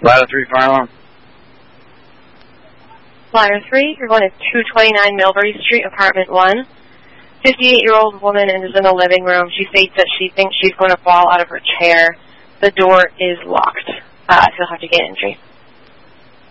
Ladder 3 fire alarm. Ladder 3, you're going to 229 Millbury Street, apartment 1. 58-year-old woman is in the living room. She states that she thinks she's going to fall out of her chair. The door is locked. She'll have to get entry.